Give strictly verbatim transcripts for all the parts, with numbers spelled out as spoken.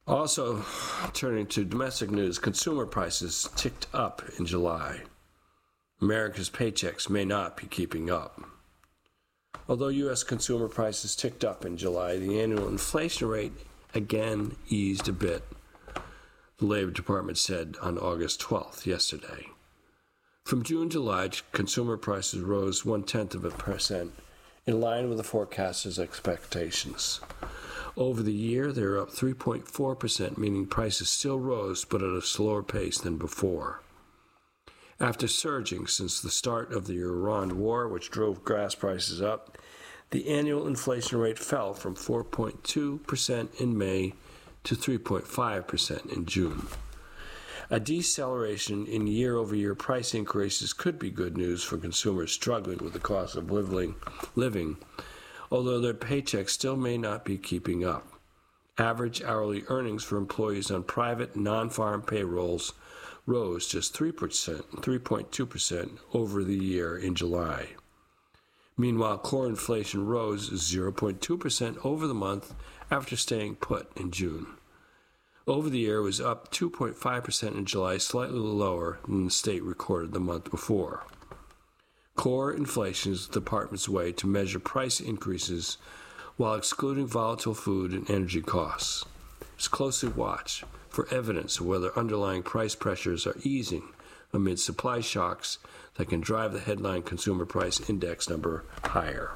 Also, turning to domestic news, consumer prices ticked up in July. America's paychecks may not be keeping up. Although U S consumer prices ticked up in July, the annual inflation rate again eased a bit, the Labor Department said on August twelfth, yesterday. From June to July, consumer prices rose one-tenth of a percent, in line with the forecaster's expectations. Over the year, they are up three point four percent, meaning prices still rose, but at a slower pace than before. After surging since the start of the Iran war, which drove gas prices up, the annual inflation rate fell from four point two percent in May to three point five percent in June. A deceleration in year-over-year price increases could be good news for consumers struggling with the cost of living, living, although their paychecks still may not be keeping up. Average hourly earnings for employees on private, non-farm payrolls rose just three percent, three point two percent over the year in July. Meanwhile, core inflation rose zero point two percent over the month after staying put in June. Over the year, it was up two point five percent in July, slightly lower than the state recorded the month before. Core inflation is the department's way to measure price increases while excluding volatile food and energy costs. It's closely watched for evidence of whether underlying price pressures are easing amid supply shocks that can drive the headline consumer price index number higher.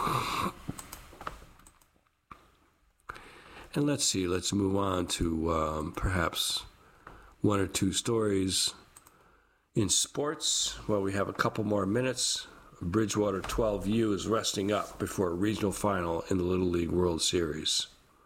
And let's see, let's move on to um, perhaps one or two stories in sports. Well, we have a couple more minutes. Bridgewater twelve U is resting up before a regional final in the Little League World Series.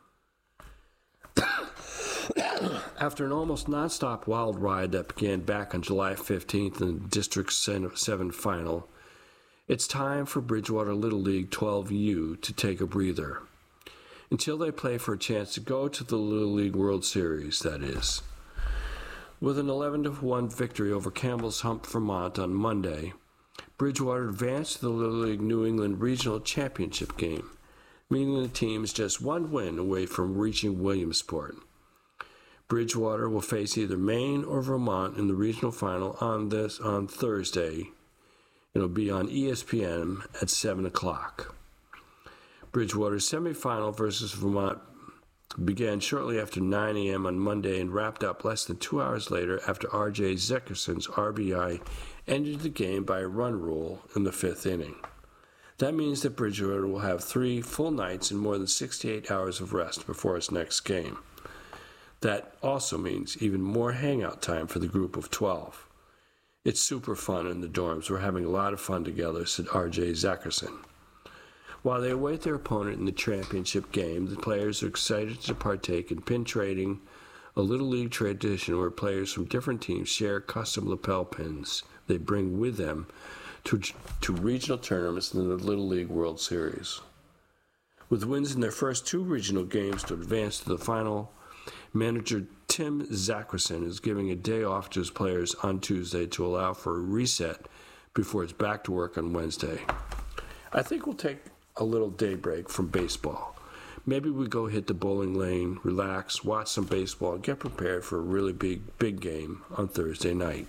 After an almost nonstop wild ride that began back on July fifteenth in the District seven final, it's time for Bridgewater Little League twelve U to take a breather. Until they play for a chance to go to the Little League World Series, that is. With an eleven to one victory over Campbell's Hump, Vermont on Monday, Bridgewater advanced to the Little League New England Regional Championship game, meaning the team is just one win away from reaching Williamsport. Bridgewater will face either Maine or Vermont in the regional final on this on Thursday. It'll be on E S P N at seven o'clock. Bridgewater's semifinal versus Vermont began shortly after nine a.m. on Monday and wrapped up less than two hours later after R J Zeckerson's R B I ended the game by a run rule in the fifth inning. That means that Bridgewater will have three full nights and more than sixty-eight hours of rest before its next game. That also means even more hangout time for the group of twelve. It's super fun in the dorms. We're having a lot of fun together, said R J Zackerson. While they await their opponent in the championship game, the players are excited to partake in pin trading, a Little League tradition where players from different teams share custom lapel pins they bring with them to, to regional tournaments in the Little League World Series. With wins in their first two regional games to advance to the final, manager Tim Zackerson is giving a day off to his players on Tuesday to allow for a reset before it's back to work on Wednesday. I think we'll take a little day break from baseball. Maybe we go hit the bowling lane, relax, watch some baseball, and get prepared for a really big, big game on Thursday night.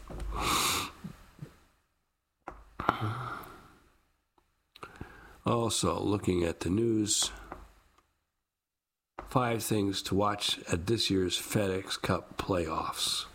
Also, looking at the news, five things to watch at this year's FedEx Cup playoffs.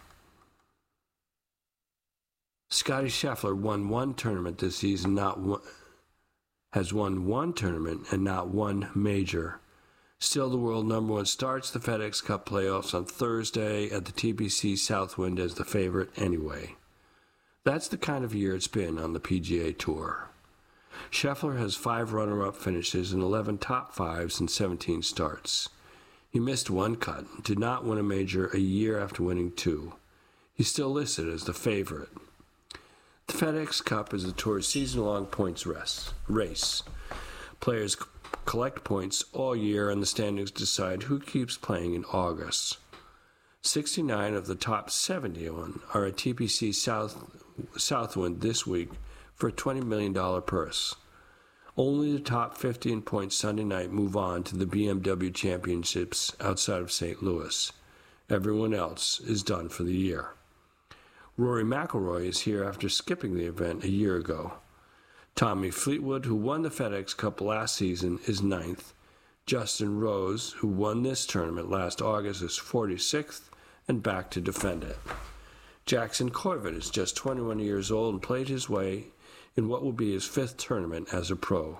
Scottie Scheffler won one tournament this season, not one, has won one tournament and not one major. Still, the world number one starts the FedEx Cup playoffs on Thursday at the T P C Southwind as the favorite anyway. That's the kind of year it's been on the P G A Tour. Scheffler has five runner-up finishes and eleven top fives in seventeen starts. He missed one cut, did not win a major a year after winning two. He's still listed as the favorite. The FedEx Cup is the Tour's season-long points race. Players c- collect points all year, and the standings decide who keeps playing in August. sixty-nine of the top seventy-one are at T P C South, Southwind this week for a twenty million dollars purse. Only the top fifty in points Sunday night move on to the B M W Championships outside of Saint Louis. Everyone else is done for the year. Rory McIlroy is here after skipping the event a year ago. Tommy Fleetwood, who won the FedEx Cup last season, is ninth. Justin Rose, who won this tournament last August, is forty-sixth and back to defend it. Jackson Corbett is just twenty-one years old and played his way in what will be his fifth tournament as a pro.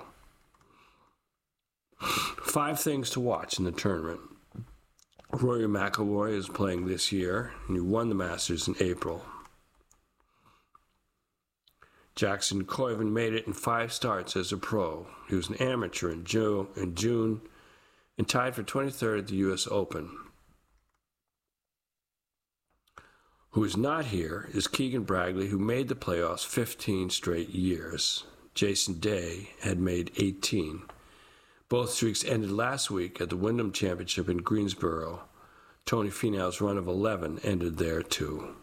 Five things to watch in the tournament. Rory McIlroy is playing this year, and he won the Masters in April. Jackson Corbin made it in five starts as a pro. He was an amateur in June, in June and tied for twenty-third at the U S Open. Who is not here is Keegan Bradley, who made the playoffs fifteen straight years. Jason Day had made eighteen. Both streaks ended last week at the Wyndham Championship in Greensboro. Tony Finau's run of eleven ended there too.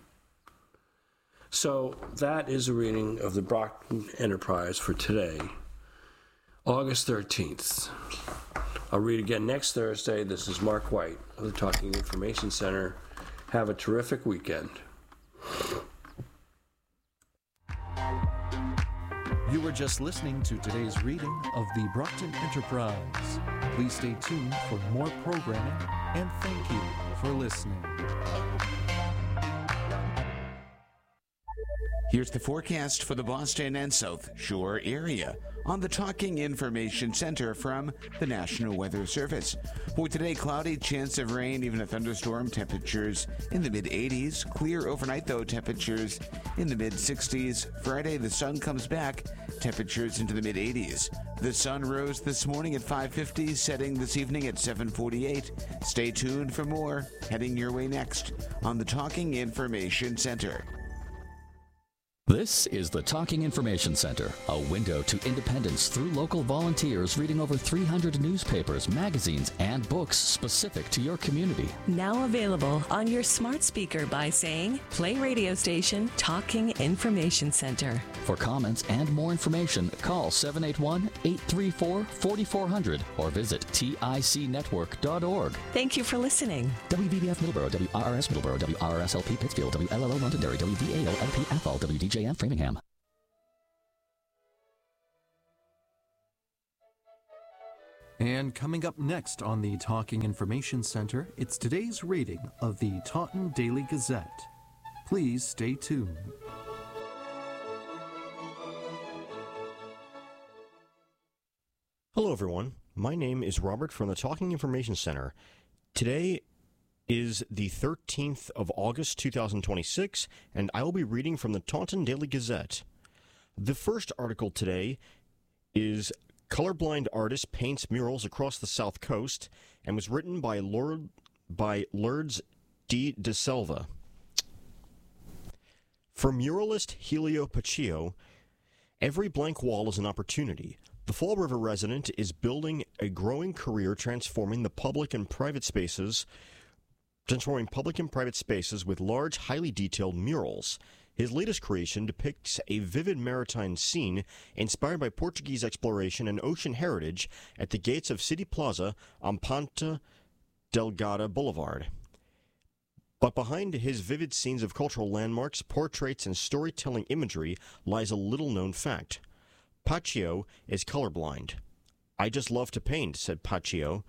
So that is a reading of the Brockton Enterprise for today, August thirteenth. I'll read again next Thursday. This is Mark White of the Talking Information Center. Have a terrific weekend. You were just listening to today's reading of the Brockton Enterprise. Please stay tuned for more programming, and thank you for listening. Here's the forecast for the Boston and South Shore area on the Talking Information Center from the National Weather Service. For today, cloudy, chance of rain, even a thunderstorm, temperatures in the mid eighties. Clear overnight, though, temperatures in the mid sixties. Friday, the sun comes back, temperatures into the mid eighties. The sun rose this morning at five fifty, setting this evening at seven forty-eight. Stay tuned for more, heading your way next on the Talking Information Center. This is the Talking Information Center, a window to independence through local volunteers reading over three hundred newspapers, magazines, and books specific to your community. Now available on your smart speaker by saying, play radio station Talking Information Center. For comments and more information, call seven eight one, eight three four, four four zero zero or visit tic network dot org. Thank you for listening. W V B F Middleborough, W R R S Middleborough, W R R S L P Pittsfield, W L L O Londonderry, W V A O L P Athol, W D J M Framingham. And coming up next on the Talking Information Center, it's today's reading of the Taunton Daily Gazette. Please stay tuned. Hello, everyone. My name is Robert from the Talking Information Center. Today is the thirteenth of August, two thousand twenty-six, and I will be reading from the Taunton Daily Gazette. The first article today is Colorblind Artist Paints Murals Across the South Coast, and was written by Lord, by Lourdes D. De Silva. For muralist Helio Paccio, every blank wall is an opportunity. The Fall River resident is building a growing career transforming the public and private spaces, transforming public and private spaces with large, highly detailed murals. His latest creation depicts a vivid maritime scene inspired by Portuguese exploration and ocean heritage at the gates of City Plaza on Ponta Delgada Boulevard. But behind his vivid scenes of cultural landmarks, portraits, and storytelling imagery lies a little-known fact. Paccio is colorblind. I just love to paint, said Paccio,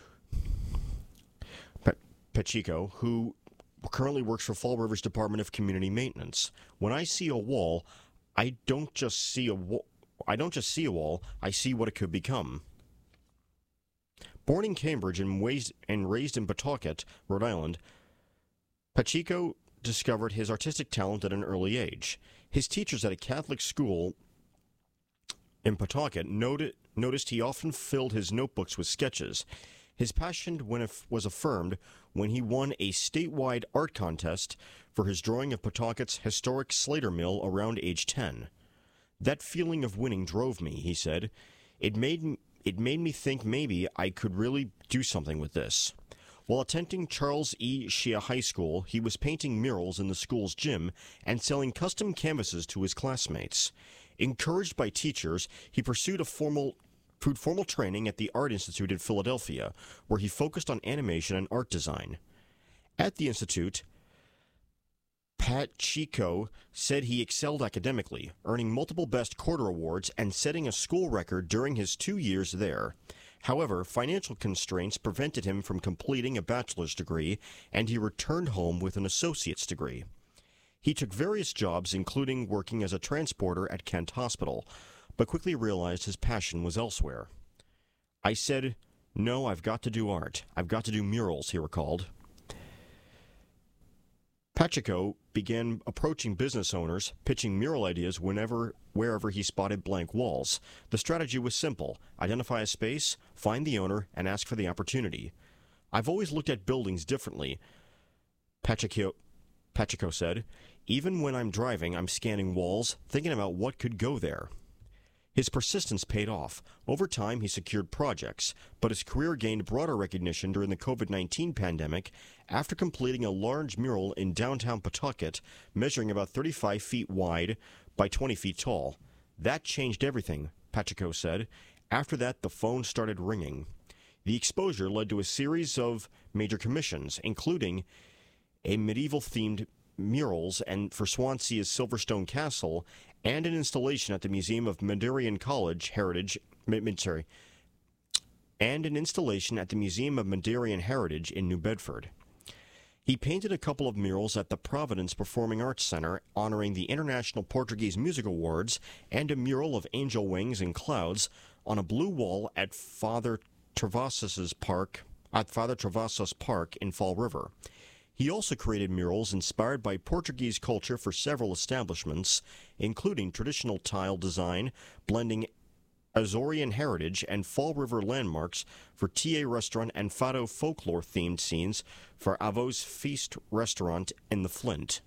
pa- Pachico, who currently works for Fall River's Department of Community Maintenance. When I see a wall, I don't just see a wall. I don't just see a wall. I see what it could become. Born in Cambridge and raised, and raised in Pawtucket, Rhode Island, Pachico discovered his artistic talent at an early age. His teachers at a Catholic school in Pawtucket noted, noticed he often filled his notebooks with sketches. His passion when was affirmed when he won a statewide art contest for his drawing of Pawtucket's historic Slater Mill around age ten. That feeling of winning drove me, he said. It made, it made me think maybe I could really do something with this. While attending Charles E. Shea High School, he was painting murals in the school's gym and selling custom canvases to his classmates. Encouraged by teachers, he pursued a formal pursued formal training at the Art Institute in Philadelphia, where he focused on animation and art design. At the Institute, Pacheco said he excelled academically, earning multiple Best Quarter Awards and setting a school record during his two years there. However, financial constraints prevented him from completing a bachelor's degree, and he returned home with an associate's degree. He took various jobs, including working as a transporter at Kent Hospital, but quickly realized his passion was elsewhere. I said, "No, I've got to do art. I've got to do murals," he recalled. Pacheco began approaching business owners, pitching mural ideas whenever, wherever he spotted blank walls. The strategy was simple: identify a space, find the owner, and ask for the opportunity. "I've always looked at buildings differently," Pacheco, Pacheco said. "Even when I'm driving, I'm scanning walls, thinking about what could go there." His persistence paid off. Over time, he secured projects, but his career gained broader recognition during the COVID nineteen pandemic after completing a large mural in downtown Pawtucket, measuring about thirty-five feet wide by twenty feet tall. "That changed everything," Pacheco said. After that, the phone started ringing. The exposure led to a series of major commissions, including a medieval-themed murals and for Swansea's Silverstone Castle, and an installation at the Museum of Madeiran College Heritage, sorry, and an installation at the Museum of Madeiran Heritage in New Bedford. He painted a couple of murals at the Providence Performing Arts Center honoring the International Portuguese Music Awards, and a mural of angel wings and clouds on a blue wall at Father Travassos Park, at Father Travassos Park in Fall River. He also created murals inspired by Portuguese culture for several establishments, including traditional tile design, blending Azorean heritage and Fall River landmarks for T A Restaurant and Fado folklore-themed scenes for Avos Feast Restaurant in the Flint.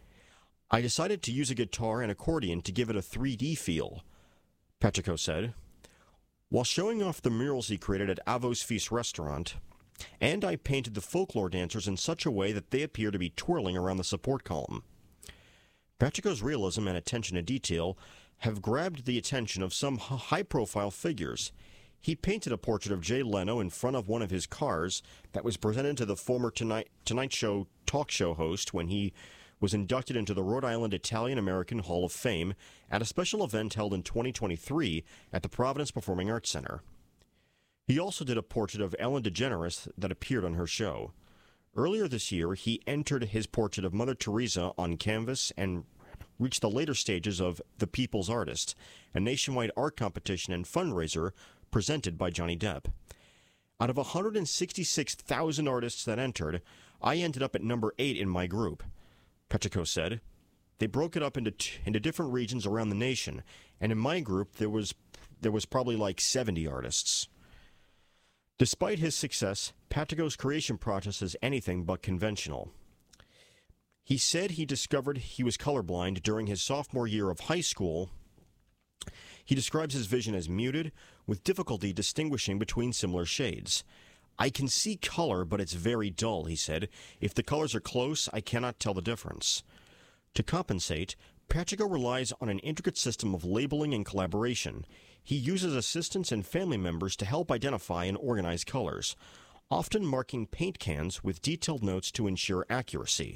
"I decided to use a guitar and accordion to give it a three D feel," Pacheco said, while showing off the murals he created at Avos Feast Restaurant. "And I painted the folklore dancers in such a way that they appear to be twirling around the support column." Pacheco's realism and attention to detail have grabbed the attention of some high-profile figures. He painted a portrait of Jay Leno in front of one of his cars that was presented to the former Tonight, Tonight Show talk show host when he was inducted into the Rhode Island Italian-American Hall of Fame at a special event held in twenty twenty-three at the Providence Performing Arts Center. He also did a portrait of Ellen DeGeneres that appeared on her show. Earlier this year, he entered his portrait of Mother Teresa on canvas and reached the later stages of The People's Artist, a nationwide art competition and fundraiser presented by Johnny Depp. Out of one hundred sixty-six thousand artists that entered, I ended up at number eight in my group, Pacheco said. They broke it up into t- into different regions around the nation, and in my group there was there was probably like seventy artists. Despite his success, Pacheco's creation process is anything but conventional. He said he discovered he was colorblind during his sophomore year of high school. He describes his vision as muted, with difficulty distinguishing between similar shades. "I can see color, but it's very dull," he said. "If the colors are close, I cannot tell the difference." To compensate, Pacheco relies on an intricate system of labeling and collaboration. He uses assistants and family members to help identify and organize colors, often marking paint cans with detailed notes to ensure accuracy.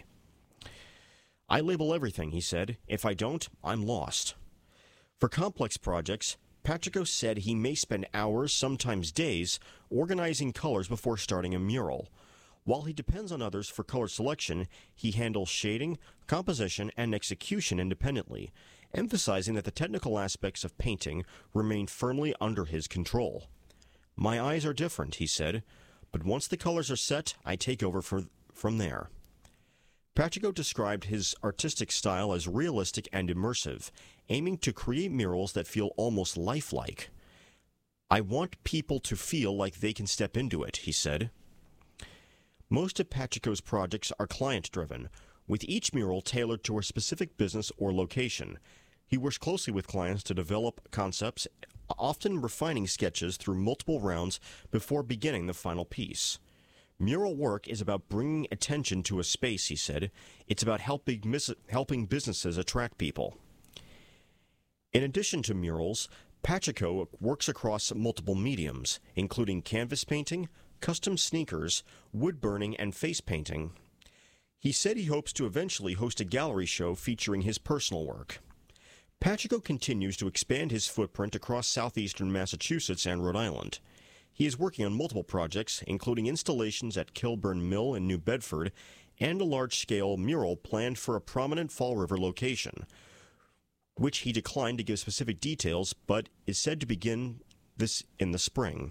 "I label everything," he said. "If I don't, I'm lost." For complex projects, Pacheco said he may spend hours, sometimes days, organizing colors before starting a mural. While he depends on others for color selection, he handles shading, composition, and execution independently, emphasizing that the technical aspects of painting remain firmly under his control. "My eyes are different," he said, "but once the colors are set, I take over for, from there." Pacheco described his artistic style as realistic and immersive, aiming to create murals that feel almost lifelike. "I want people to feel like they can step into it," he said. Most of Pacheco's projects are client-driven, with each mural tailored to a specific business or location. He works closely with clients to develop concepts, often refining sketches through multiple rounds before beginning the final piece. "Mural work is about bringing attention to a space," he said. "It's about helping, mis- helping businesses attract people." In addition to murals, Pacheco works across multiple mediums, including canvas painting, custom sneakers, wood burning, and face painting. He said he hopes to eventually host a gallery show featuring his personal work. Pacheco continues to expand his footprint across southeastern Massachusetts and Rhode Island. He is working on multiple projects, including installations at Kilburn Mill in New Bedford and a large-scale mural planned for a prominent Fall River location, which he declined to give specific details, but is said to begin this in the spring.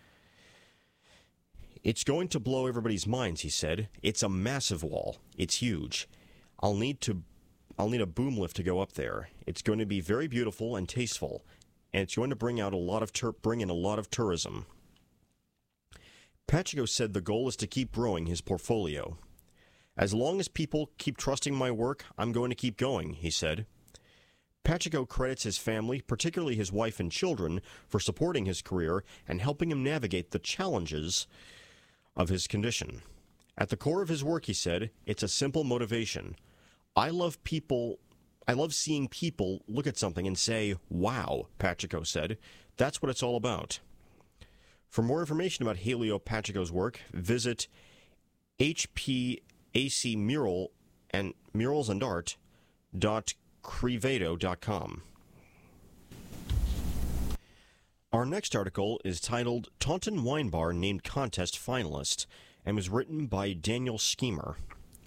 It's going to blow everybody's minds, he said. It's a massive wall. It's huge. I'll need to, I'll need a boom lift to go up there. It's going to be very beautiful and tasteful, and it's going to bring out a lot of tur- bring in a lot of tourism. Pacheco said the goal is to keep growing his portfolio. As long as people keep trusting my work, I'm going to keep going, he said. Pacheco credits his family, particularly his wife and children, for supporting his career and helping him navigate the challenges of his condition. At the core of his work, he said, it's a simple motivation. I love people, I love seeing people look at something and say, wow, Pacheco said. That's what it's all about. For more information about Helio Pacheco's work, visit H P A C Mural and Murals and Art dot Crevedo dot com. Our next article is titled Taunton Wine Bar Named Contest Finalist and was written by Daniel Schemer.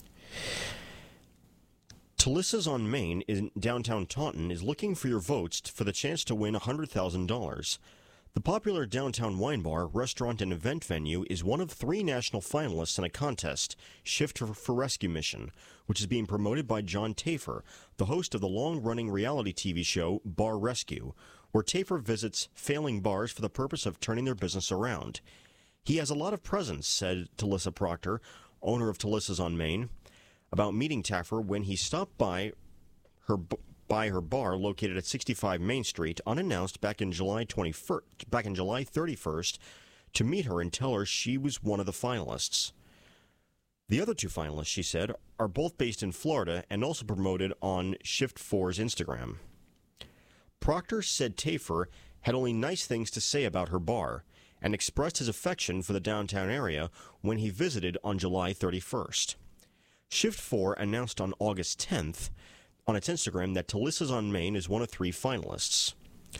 Telissa's on Main in downtown Taunton is looking for your votes for the chance to win one hundred thousand dollars. The popular downtown wine bar, restaurant, and event venue is one of three national finalists in a contest, Shift for Rescue Mission, which is being promoted by John Tafer, the host of the long-running reality T V show Bar Rescue, where Tafer visits failing bars for the purpose of turning their business around. He has a lot of presence, said Talissa Proctor, owner of Telissa's on Main, about meeting Tafer when he stopped by her by her bar located at sixty-five Main Street, unannounced back in July twenty-first, back in July thirty-first, to meet her and tell her she was one of the finalists. The other two finalists, she said, are both based in Florida and also promoted on Shift four's Instagram. Proctor said Tafer had only nice things to say about her bar and expressed his affection for the downtown area when he visited on July thirty-first. Shift four announced on August tenth on its Instagram that Telissa's on Main is one of three finalists.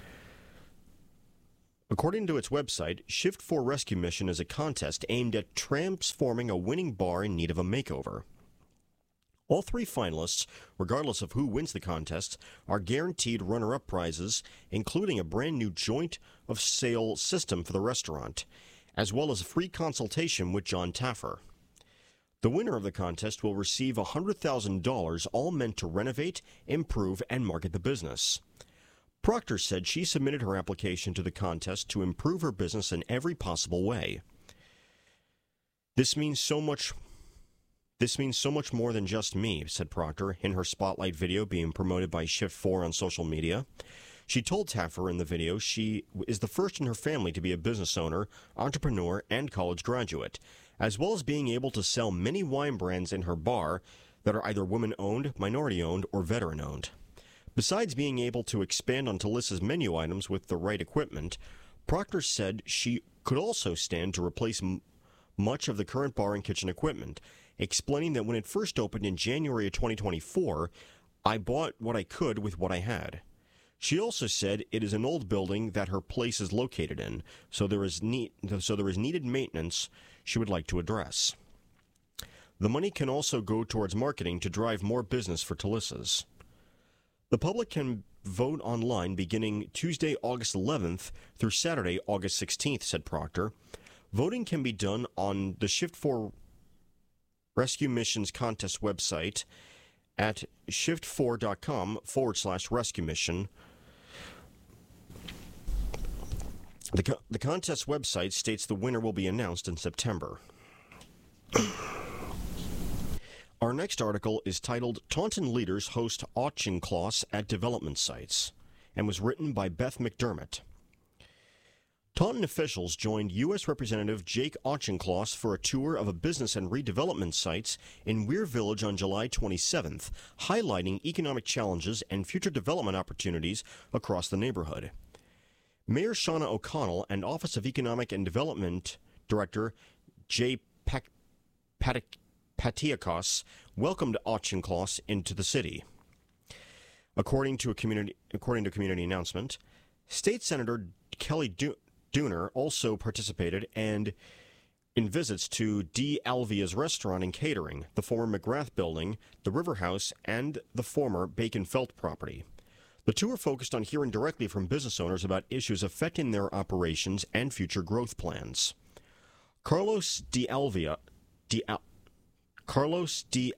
According to its website, Shift four Rescue Mission is a contest aimed at transforming a winning bar in need of a makeover. All three finalists, regardless of who wins the contest, are guaranteed runner-up prizes, including a brand-new joint of sale system for the restaurant, as well as a free consultation with John Tafer. The winner of the contest will receive one hundred thousand dollars, all meant to renovate, improve, and market the business. Proctor said she submitted her application to the contest to improve her business in every possible way. This means so much This means so much more than just me, said Proctor in her spotlight video being promoted by Shift four on social media. She told Tafer in the video she is the first in her family to be a business owner, entrepreneur, and college graduate, as well as being able to sell many wine brands in her bar that are either women-owned, minority-owned, or veteran-owned. Besides being able to expand on Telissa's menu items with the right equipment, Proctor said she could also stand to replace m- much of the current bar and kitchen equipment, explaining that when it first opened in January of twenty twenty-four, I bought what I could with what I had. She also said it is an old building that her place is located in, so there is need, so there is needed maintenance she would like to address. The money can also go towards marketing to drive more business for Telissa's. The public can vote online beginning Tuesday, August eleventh through Saturday, August sixteenth, said Proctor. Voting can be done on the Shift four Rescue Mission's contest website at shift four dot com forward slash rescue mission. The, co- the contest website states the winner will be announced in September. Our next article is titled Taunton Leaders Host Auchincloss at Development Sites and was written by Beth McDermott. Taunton officials joined U S Representative Jake Auchincloss for a tour of a business and redevelopment sites in Weir Village on July twenty-seventh, highlighting economic challenges and future development opportunities across the neighborhood. Mayor Shauna O'Connell and Office of Economic and Development Director Jay Pack- Patek Patiakos welcomed Auchincloss into the city. According to a community, according to a community announcement, State Senator Kelly Dooner also participated and in visits to D. Alvia's restaurant and catering, the former McGrath building, the River House, and the former Bacon Felt property. The tour focused on hearing directly from business owners about issues affecting their operations and future growth plans. Carlos D. Alvia, D. Al, Carlos D.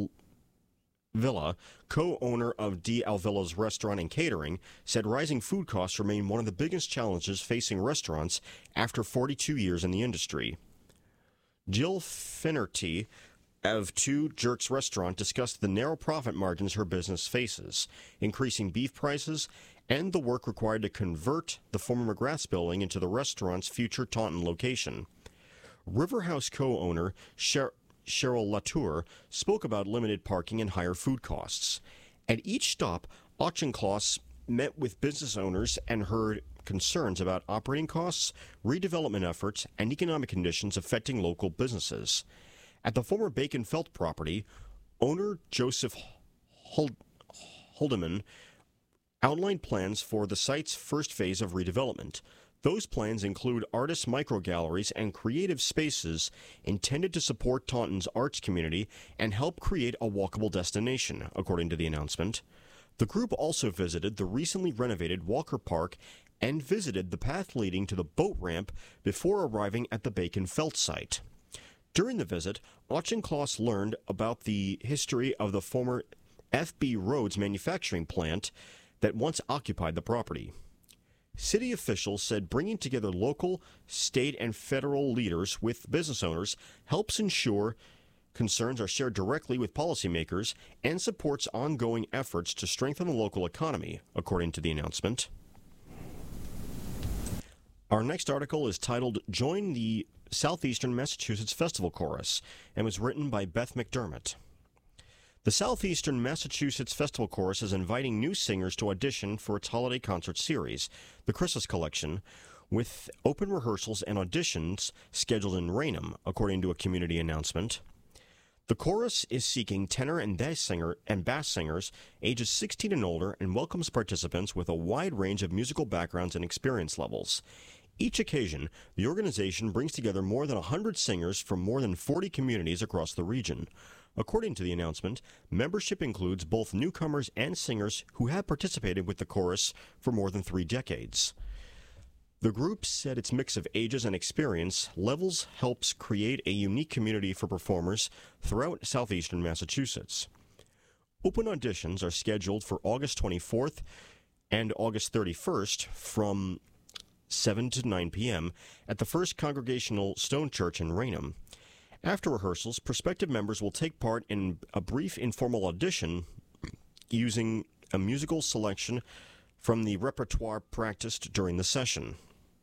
Alvilla, co-owner of D. Alvilla's restaurant and catering, said rising food costs remain one of the biggest challenges facing restaurants after forty-two years in the industry. Jill Finnerty of Two Jerks Restaurant discussed the narrow profit margins her business faces, increasing beef prices, and the work required to convert the former McGrath's building into the restaurant's future Taunton location. River House co-owner Sher- Cheryl Latour spoke about limited parking and higher food costs. At each stop, Auchincloss met with business owners and heard concerns about operating costs, redevelopment efforts, and economic conditions affecting local businesses. At the former Bacon Felt property, owner Joseph Hold- Holdeman outlined plans for the site's first phase of redevelopment. Those plans include artist microgalleries and creative spaces intended to support Taunton's arts community and help create a walkable destination, according to the announcement. The group also visited the recently renovated Walker Park and visited the path leading to the boat ramp before arriving at the Bacon Felt site. During the visit, Auchincloss learned about the history of the former F B Rhodes manufacturing plant that once occupied the property. City officials said bringing together local, state, and federal leaders with business owners helps ensure concerns are shared directly with policymakers and supports ongoing efforts to strengthen the local economy, according to the announcement. Our next article is titled Join the Southeastern Massachusetts Festival Chorus and was written by Beth McDermott. The Southeastern Massachusetts Festival Chorus is inviting new singers to audition for its holiday concert series, the Christmas Collection, with open rehearsals and auditions scheduled in Raynham, according to a community announcement. The chorus is seeking tenor and bass singer and bass singers ages sixteen and older and welcomes participants with a wide range of musical backgrounds and experience levels. Each occasion, the organization brings together more than one hundred singers from more than forty communities across the region. According to the announcement, membership includes both newcomers and singers who have participated with the chorus for more than three decades. The group said its mix of ages and experience levels helps create a unique community for performers throughout southeastern Massachusetts. Open auditions are scheduled for August twenty-fourth and August thirty-first from seven to nine p.m. at the First Congregational Stone Church in Raynham. After rehearsals, prospective members will take part in a brief informal audition using a musical selection from the repertoire practiced during the session.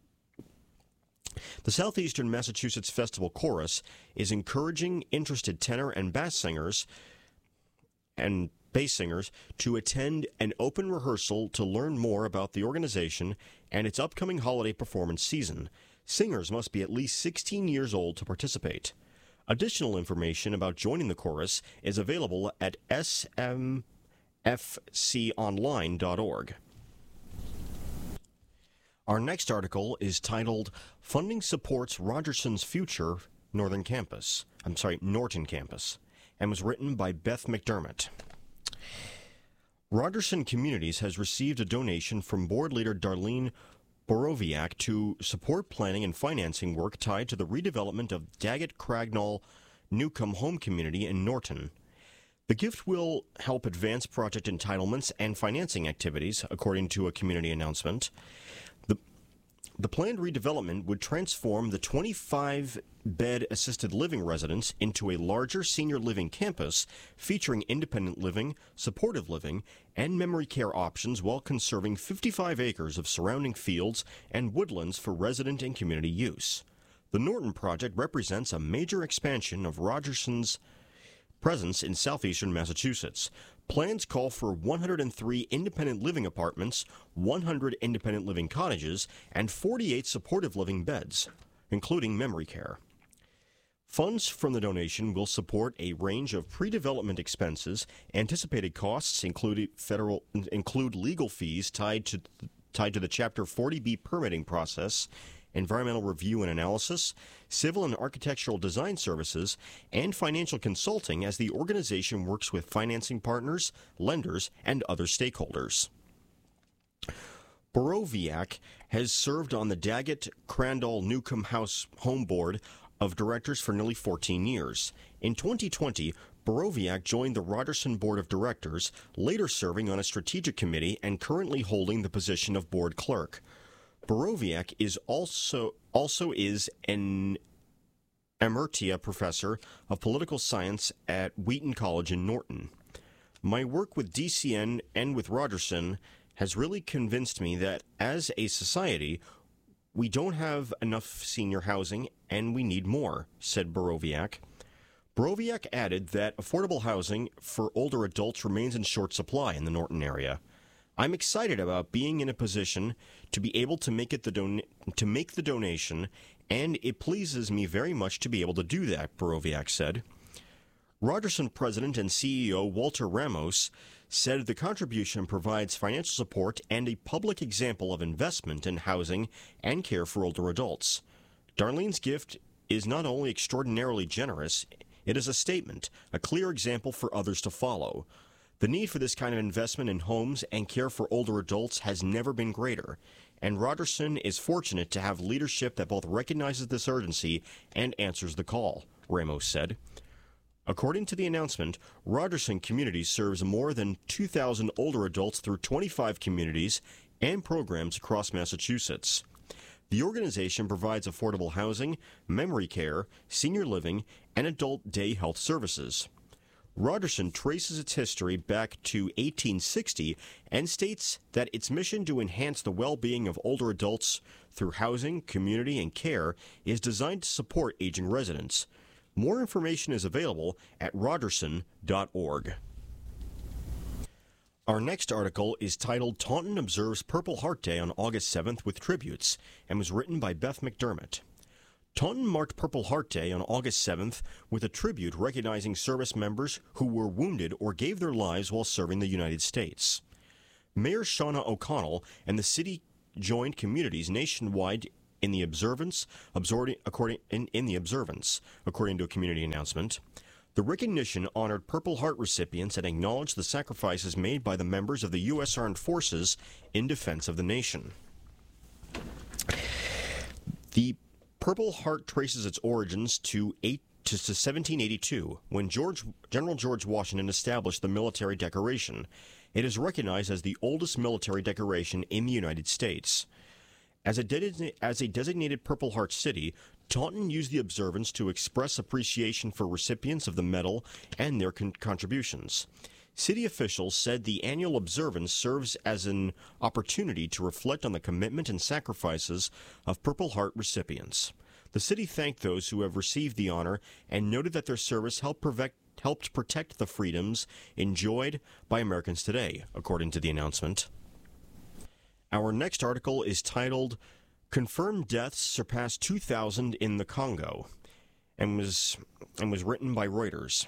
The Southeastern Massachusetts Festival Chorus is encouraging interested tenor and bass singers and bass singers to attend an open rehearsal to learn more about the organization and its upcoming holiday performance season. Singers must be at least sixteen years old to participate. Additional information about joining the chorus is available at s m f c online dot org. Our next article is titled Funding Supports Rogerson's Future Northern Campus. I'm sorry, Norton Campus, and was written by Beth McDermott. Rogerson Communities has received a donation from board leader Darlene Borowiak to support planning and financing work tied to the redevelopment of Daggett Cragnall Newcomb Home Community in Norton. The gift will help advance project entitlements and financing activities, according to a community announcement. The, the planned redevelopment would transform the twenty-five bed assisted living residence into a larger senior living campus featuring independent living, supportive living, and memory care options while conserving fifty-five acres of surrounding fields and woodlands for resident and community use. The Norton project represents a major expansion of Rogerson's presence in southeastern Massachusetts. Plans call for one hundred three independent living apartments, one hundred independent living cottages, and forty-eight supportive living beds, including memory care. Funds from the donation will support a range of pre-development expenses. Anticipated costs include federal include legal fees tied to tied to the Chapter forty B permitting process, environmental review and analysis, civil and architectural design services, and financial consulting as the organization works with financing partners, lenders, and other stakeholders. Borowiak has served on the Daggett Crandall Newcomb House Home Board of Directors for nearly fourteen years. In twenty twenty, Borowiak joined the Rogerson Board of Directors, later serving on a strategic committee and currently holding the position of board clerk. Borowiak is also also is an emerita professor of political science at Wheaton College in Norton. My work with D C N and with Rogerson has really convinced me that as a society, we don't have enough senior housing and we need more, said Borowiak. Borowiak added that affordable housing for older adults remains in short supply in the Norton area. I'm excited about being in a position to be able to make it the don- to make the donation, and it pleases me very much to be able to do that, Borowiak said. Rogerson President and C E O Walter Ramos said the contribution provides financial support and a public example of investment in housing and care for older adults. Darlene's gift is not only extraordinarily generous, it is a statement, a clear example for others to follow. The need for this kind of investment in homes and care for older adults has never been greater, and Rogerson is fortunate to have leadership that both recognizes this urgency and answers the call, Ramos said. According to the announcement, Rogerson Communities serves more than two thousand older adults through twenty-five communities and programs across Massachusetts. The organization provides affordable housing, memory care, senior living, and adult day health services. Rogerson traces its history back to eighteen sixty and states that its mission to enhance the well-being of older adults through housing, community, and care is designed to support aging residents. More information is available at rogerson dot org. Our next article is titled Taunton Observes Purple Heart Day on August seventh with Tributes and was written by Beth McDermott. Taunton marked Purple Heart Day on August seventh with a tribute recognizing service members who were wounded or gave their lives while serving the United States. Mayor Shauna O'Connell and the city joined communities nationwide in the observance, absorbing, according, in, in the observance, according to a community announcement. The recognition honored Purple Heart recipients and acknowledged the sacrifices made by the members of the U S Armed Forces in defense of the nation. The Purple Heart traces its origins to, eight, to, to seventeen eighty-two, when George, General George Washington established the military decoration. It is recognized as the oldest military decoration in the United States. As a, de- as a designated Purple Heart city, Taunton used the observance to express appreciation for recipients of the medal and their con- contributions. City officials said the annual observance serves as an opportunity to reflect on the commitment and sacrifices of Purple Heart recipients. The city thanked those who have received the honor and noted that their service helped, prevent, helped protect the freedoms enjoyed by Americans today, according to the announcement. Our next article is titled Confirmed Deaths Surpass two thousand in the Congo and was and was written by Reuters.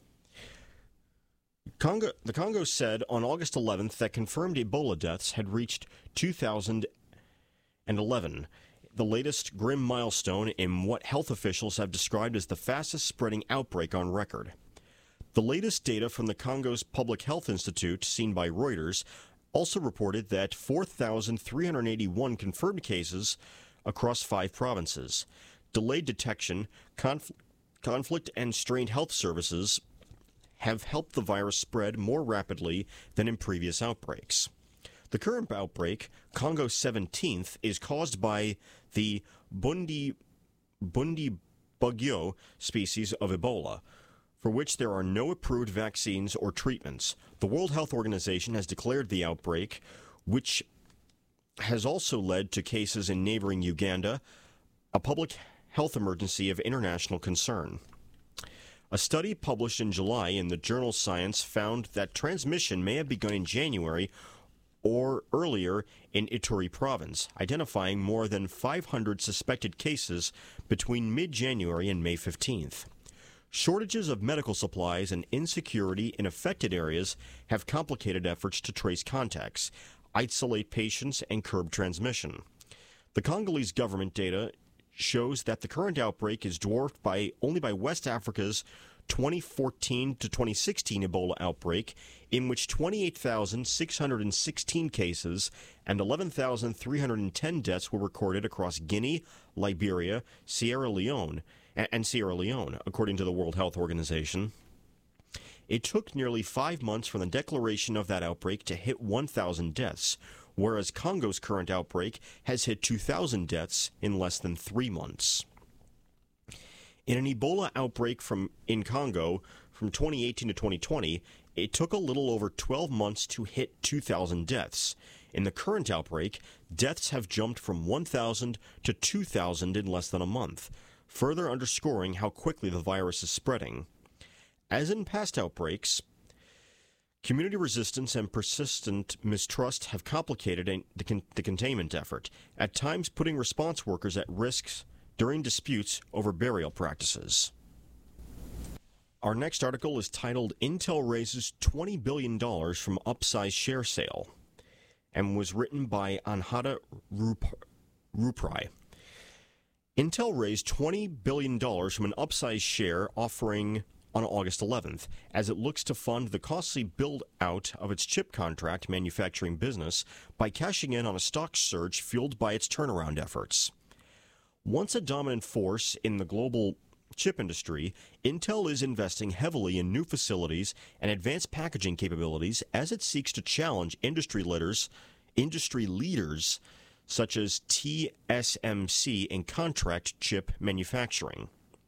Congo, the Congo said on August eleventh that confirmed Ebola deaths had reached two thousand eleven, the latest grim milestone in what health officials have described as the fastest spreading outbreak on record. The latest data from the Congo's Public Health Institute, seen by Reuters, also reported that four thousand three hundred eighty-one confirmed cases across five provinces. Delayed detection, conf- conflict, and strained health services have helped the virus spread more rapidly than in previous outbreaks. The current outbreak, Congo seventeenth, is caused by the Bundi, Bundi Bugyo species of Ebola, for which there are no approved vaccines or treatments. The World Health Organization has declared the outbreak, which has also led to cases in neighboring Uganda, a public health emergency of international concern. A study published in July in the journal Science found that transmission may have begun in January or earlier in Ituri province, identifying more than five hundred suspected cases between mid-January and May fifteenth. Shortages of medical supplies and insecurity in affected areas have complicated efforts to trace contacts, isolate patients, and curb transmission. The Congolese government data shows that the current outbreak is dwarfed by only by West Africa's twenty fourteen to twenty sixteen Ebola outbreak, in which twenty-eight thousand six hundred sixteen cases and eleven thousand three hundred ten deaths were recorded across Guinea, Liberia, Sierra Leone, and Sierra Leone, according to the World Health Organization. It took nearly five months from the declaration of that outbreak to hit one thousand deaths, whereas Congo's current outbreak has hit two thousand deaths in less than three months. In an Ebola outbreak from in Congo from twenty eighteen to twenty twenty, it took a little over twelve months to hit two thousand deaths. In the current outbreak, deaths have jumped from one thousand to two thousand in less than a month, further underscoring how quickly the virus is spreading. As in past outbreaks, community resistance and persistent mistrust have complicated the, con- the containment effort, at times putting response workers at risk during disputes over burial practices. Our next article is titled Intel Raises twenty billion dollars from Upsize Share Sale, and was written by Anhata Rup- Ruprai. Intel raised twenty billion dollars from an upsized share offering on August eleventh, as it looks to fund the costly build-out of its chip contract manufacturing business by cashing in on a stock surge fueled by its turnaround efforts. Once a dominant force in the global chip industry, Intel is investing heavily in new facilities and advanced packaging capabilities as it seeks to challenge industry leaders, industry leaders such as T S M C in contract chip manufacturing.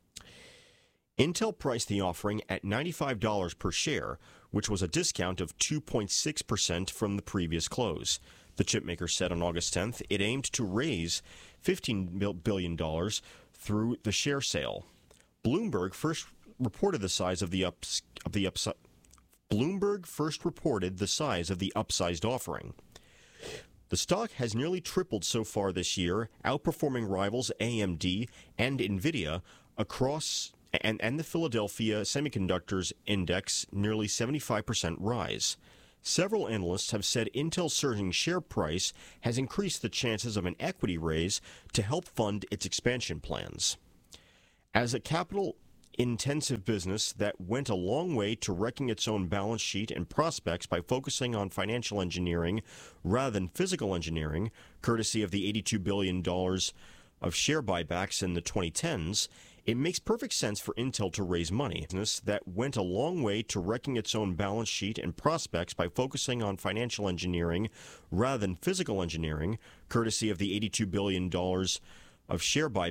Intel priced the offering at ninety-five dollars per share, which was a discount of two point six percent from the previous close. The chipmaker said on August tenth it aimed to raise fifteen billion dollars through the share sale. Bloomberg first reported the size of the ups of the upsi- Bloomberg first reported the size of the upsized offering. The stock has nearly tripled so far this year, outperforming rivals A M D and Nvidia across and, and the Philadelphia Semiconductors Index nearly seventy-five percent rise. Several analysts have said Intel's surging share price has increased the chances of an equity raise to help fund its expansion plans. As a capital-intensive business that went a long way to wrecking its own balance sheet and prospects by focusing on financial engineering rather than physical engineering, courtesy of the eighty-two billion dollars of share buybacks in the twenty tens, it makes perfect sense for Intel to raise money. Business that went a long way to wrecking its own balance sheet and prospects by focusing on financial engineering rather than physical engineering, courtesy of the eighty-two billion dollars of share buybacks